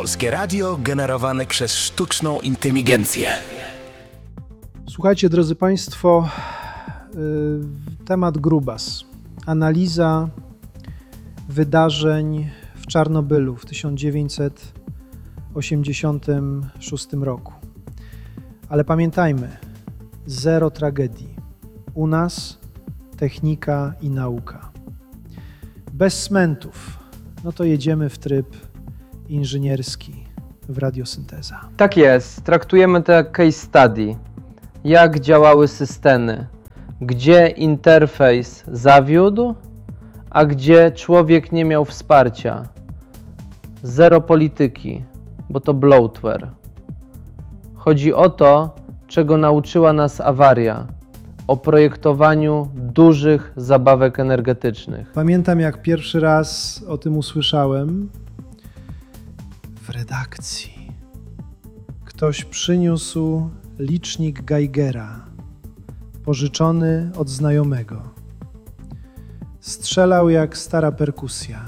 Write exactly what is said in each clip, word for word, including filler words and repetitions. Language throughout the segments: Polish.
Polskie radio generowane przez sztuczną inteligencję. Słuchajcie, drodzy Państwo, yy, temat grubas. Analiza wydarzeń w Czarnobylu w tysiąc dziewięćset osiemdziesiątym szóstym roku. Ale pamiętajmy, zero tragedii. U nas technika i nauka. Bez smentów. No to jedziemy w tryb inżynierski w Radiosynteza. Tak jest. Traktujemy to jak case study. Jak działały systemy. Gdzie interfejs zawiódł, a gdzie człowiek nie miał wsparcia. Zero polityki, bo to bloatware. Chodzi o to, czego nauczyła nas awaria. O projektowaniu dużych zabawek energetycznych. Pamiętam, jak pierwszy raz o tym usłyszałem w redakcji. Ktoś przyniósł licznik Geigera, pożyczony od znajomego. Strzelał jak stara perkusja.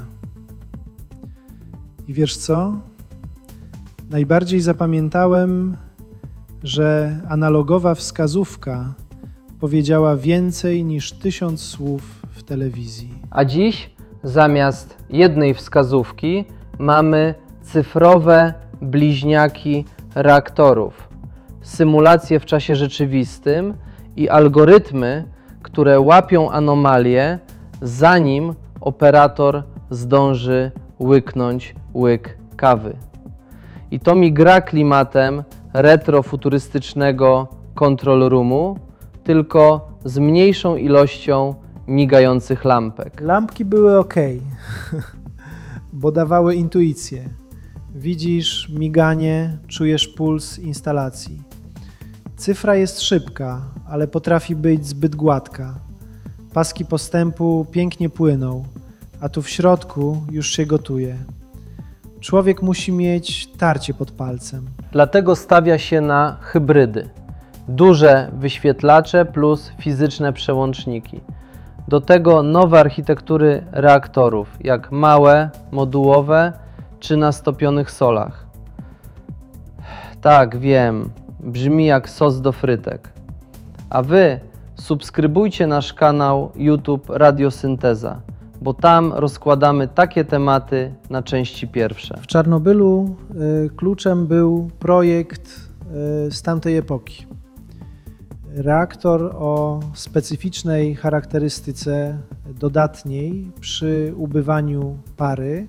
I wiesz co? Najbardziej zapamiętałem, że analogowa wskazówka powiedziała więcej niż tysiąc słów w telewizji. A dziś zamiast jednej wskazówki mamy cyfrowe bliźniaki reaktorów, symulacje w czasie rzeczywistym i algorytmy, które łapią anomalie, zanim operator zdąży łyknąć łyk kawy. I to mi gra klimatem retrofuturystycznego control roomu, tylko z mniejszą ilością migających lampek. Lampki były ok, bo dawały intuicję. Widzisz miganie, czujesz puls instalacji. Cyfra jest szybka, ale potrafi być zbyt gładka. Paski postępu pięknie płyną, a tu w środku już się gotuje. Człowiek musi mieć tarcie pod palcem. Dlatego stawia się na hybrydy. Duże wyświetlacze plus fizyczne przełączniki. Do tego nowe architektury reaktorów, jak małe, modułowe czy na stopionych solach. Tak, wiem, brzmi jak sos do frytek. A Wy subskrybujcie nasz kanał YouTube Radiosynteza, bo tam rozkładamy takie tematy na części pierwsze. W Czarnobylu y, kluczem był projekt y, z tamtej epoki. Reaktor o specyficznej charakterystyce dodatniej przy ubywaniu pary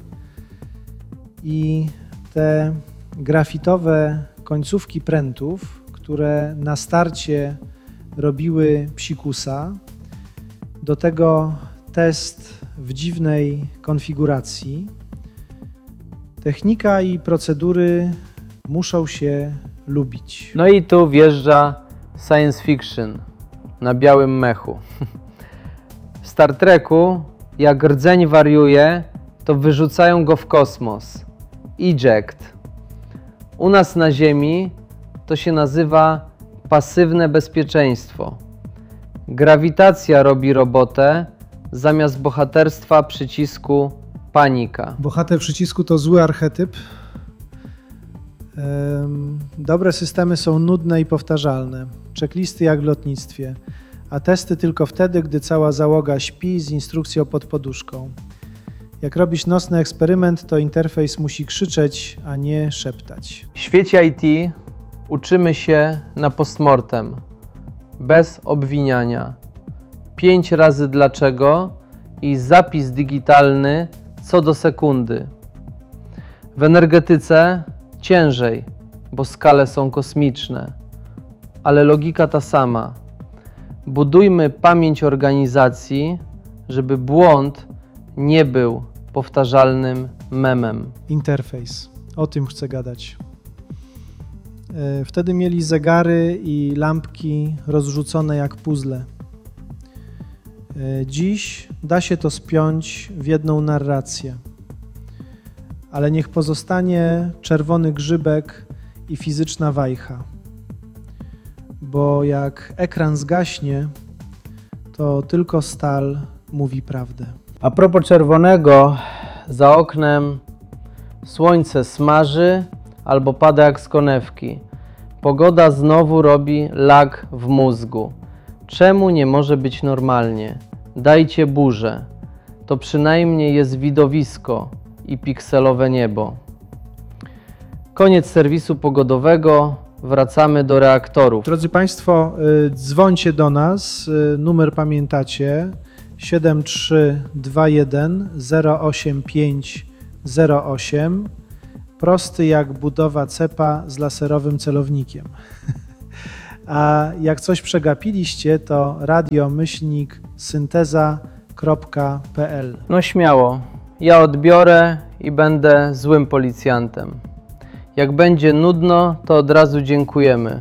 i te grafitowe końcówki prętów, które na starcie robiły psikusa, do tego test w dziwnej konfiguracji. Technika i procedury muszą się lubić. No i tu wjeżdża science fiction na białym mechu. W Star Treku, jak rdzeń wariuje, to wyrzucają go w kosmos. Eject. U nas na Ziemi to się nazywa pasywne bezpieczeństwo. Grawitacja robi robotę, zamiast bohaterstwa przycisku panika. Bohater przycisku to zły archetyp. Dobre systemy są nudne i powtarzalne. Checklisty jak w lotnictwie, a testy tylko wtedy, gdy cała załoga śpi z instrukcją pod poduszką. Jak robisz nocny eksperyment, to interfejs musi krzyczeć, a nie szeptać. W świecie I T uczymy się na postmortem, bez obwiniania. Pięć razy dlaczego i zapis digitalny co do sekundy. W energetyce ciężej, bo skale są kosmiczne, ale logika ta sama. Budujmy pamięć organizacji, żeby błąd nie był powtarzalnym memem. Interfejs. O tym chcę gadać. Wtedy mieli zegary i lampki rozrzucone jak puzzle. Dziś da się to spiąć w jedną narrację. Ale niech pozostanie czerwony grzybek i fizyczna wajcha. Bo jak ekran zgaśnie, to tylko stal mówi prawdę. A propos czerwonego, za oknem Słońce smaży albo pada jak z konewki. Pogoda znowu robi lag w mózgu. Czemu nie może być normalnie? Dajcie burzę. To przynajmniej jest widowisko i pikselowe niebo. Koniec serwisu pogodowego. Wracamy do reaktorów. Drodzy Państwo, y, dzwońcie do nas. Y, numer pamiętacie. siedem trzy dwa jeden zero osiem pięć zero osiem. Prosty jak budowa cepa z laserowym celownikiem. A jak coś przegapiliście, to radio myślnik synteza kropka p l. No śmiało. Ja odbiorę i będę złym policjantem. Jak będzie nudno, to od razu dziękujemy.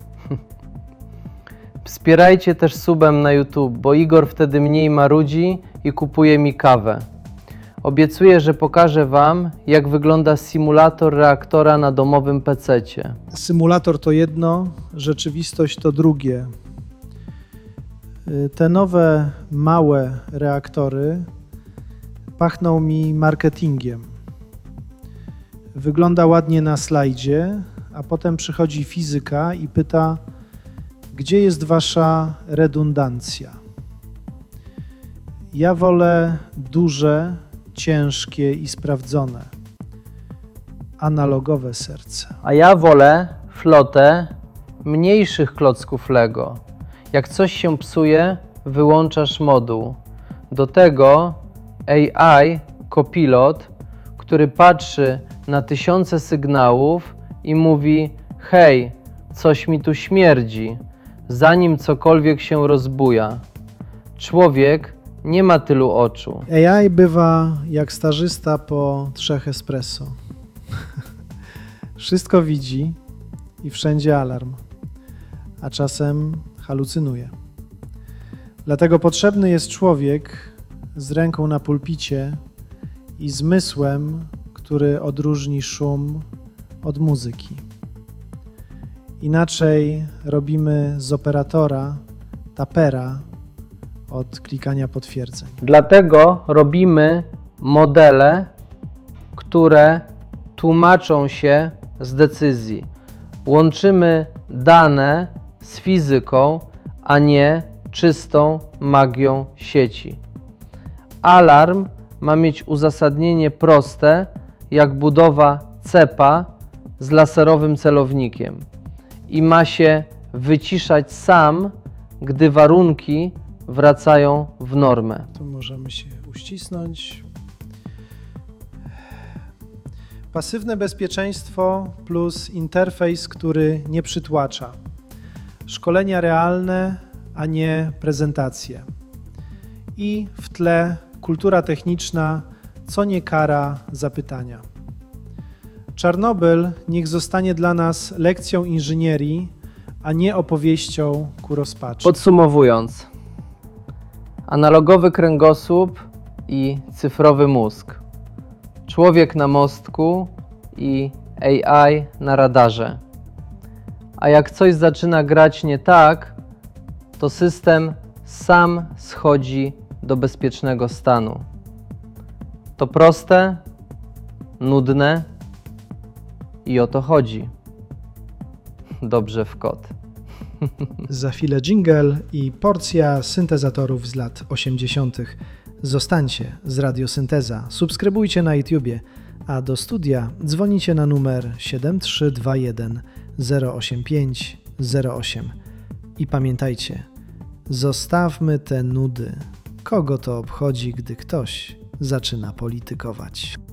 Wspierajcie też subem na YouTube, bo Igor wtedy mniej marudzi i kupuje mi kawę. Obiecuję, że pokażę Wam, jak wygląda symulator reaktora na domowym pececie. Symulator to jedno, rzeczywistość to drugie. Te nowe, małe reaktory pachną mi marketingiem. Wygląda ładnie na slajdzie, a potem przychodzi fizyka i pyta, gdzie jest wasza redundancja? Ja wolę duże, ciężkie i sprawdzone, analogowe serce. A ja wolę flotę mniejszych klocków Lego. Jak coś się psuje, wyłączasz moduł. Do tego A I, kopilot, który patrzy na tysiące sygnałów i mówi: hej, coś mi tu śmierdzi, zanim cokolwiek się rozbuja. Człowiek nie ma tylu oczu. A I bywa jak stażysta po trzech espresso. Wszystko widzi i wszędzie alarm, a czasem halucynuje. Dlatego potrzebny jest człowiek z ręką na pulpicie i zmysłem, który odróżni szum od muzyki. Inaczej robimy z operatora tapera od klikania potwierdzeń. Dlatego robimy modele, które tłumaczą się z decyzji. Łączymy dane z fizyką, a nie czystą magią sieci. Alarm ma mieć uzasadnienie proste, jak budowa cepa z laserowym celownikiem i ma się wyciszać sam, gdy warunki wracają w normę. Tu możemy się uścisnąć. Pasywne bezpieczeństwo plus interfejs, który nie przytłacza. Szkolenia realne, a nie prezentacje. I w tle kultura techniczna, co nie kara zapytania. Czarnobyl niech zostanie dla nas lekcją inżynierii, a nie opowieścią ku rozpaczy. Podsumowując, analogowy kręgosłup i cyfrowy mózg. Człowiek na mostku i A I na radarze. A jak coś zaczyna grać nie tak, to system sam schodzi do bezpiecznego stanu. To proste, nudne i o to chodzi. Dobrze w kot. Za chwilę dżingiel i porcja syntezatorów z lat osiemdziesiątych. Zostańcie z Radio Synteza, subskrybujcie na YouTubie, a do studia dzwonicie na numer siedem trzy dwa jeden zero osiem pięć zero osiem. I pamiętajcie, zostawmy te nudy. Kogo to obchodzi, gdy ktoś zaczyna politykować?